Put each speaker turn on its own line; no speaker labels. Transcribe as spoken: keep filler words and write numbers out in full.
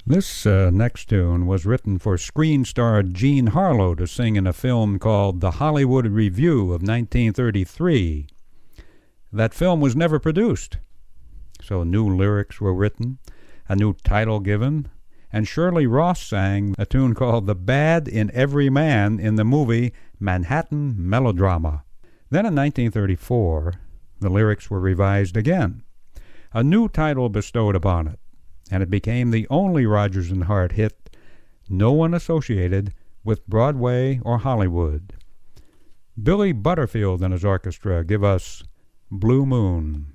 This uh, next tune was written for screen star Jean Harlow to sing in a film called The Hollywood Review of nineteen thirty-three. That film was never produced, so new lyrics were written, a new title given, and Shirley Ross sang a tune called The Bad in Every Man in the movie Manhattan Melodrama. Then in nineteen thirty-four, the lyrics were revised again, a new title bestowed upon it, and it became the only Rodgers and Hart hit, no one associated with Broadway or Hollywood. Billy Butterfield and his orchestra give us Blue Moon.